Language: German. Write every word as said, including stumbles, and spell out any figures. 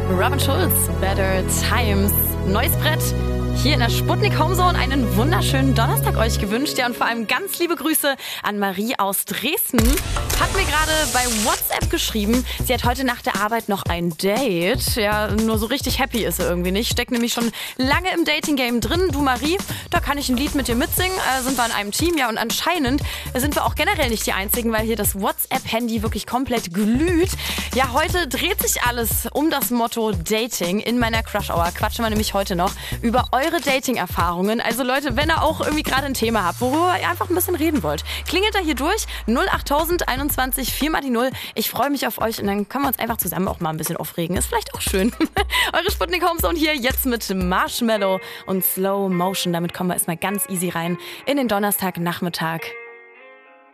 Robin Schulz, Better Times. Neues Brett. Hier in der Sputnik Homezone einen wunderschönen Donnerstag euch gewünscht. Ja, und vor allem ganz liebe Grüße an Marie aus Dresden. Hat mir gerade bei WhatsApp geschrieben, sie hat heute nach der Arbeit noch ein Date. Ja, nur so richtig happy ist sie irgendwie nicht. Steckt nämlich schon lange im Dating-Game drin. Du Marie, da kann ich ein Lied mit dir mitsingen. Äh, sind wir in einem Team. Ja, und anscheinend sind wir auch generell nicht die Einzigen, weil hier das WhatsApp-Handy wirklich komplett glüht. Ja, heute dreht sich alles um das Motto Dating. In meiner Crush Hour quatschen wir nämlich heute noch über eure Dating-Erfahrungen. Also Leute, wenn ihr auch irgendwie gerade ein Thema habt, worüber ihr einfach ein bisschen reden wollt, klingelt da hier durch. null acht tausend einundzwanzig vier mal die null. Ich freue mich auf euch und dann können wir uns einfach zusammen auch mal ein bisschen aufregen. Ist vielleicht auch schön. Eure Sputnik Homezone hier jetzt mit Marshmello und Slow Motion. Damit kommen wir erstmal ganz easy rein in den Donnerstagnachmittag.